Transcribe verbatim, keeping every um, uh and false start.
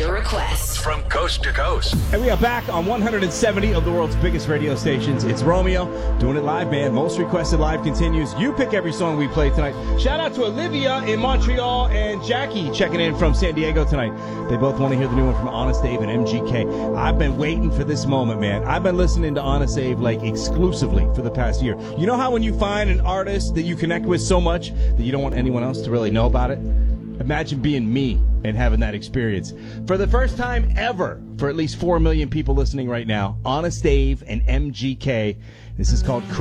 your requests from coast to coast. And we are back on one hundred seventy of the world's biggest radio stations. It's Romeo doing it live, man. Most requested live continues. You pick every song we play tonight. Shout out to Olivia in Montreal and Jackie checking in from San Diego tonight. They both want to hear the new one from Honest Dave and M G K. I've been waiting for this moment, man. I've been listening to Honest Dave like exclusively for the past year. You know how when you find an artist that you connect with so much that you don't want anyone else to really know about it? Imagine being me and having that experience. For the first time ever, for at least four million people listening right now, Honest Dave and M G K. This is called Cry.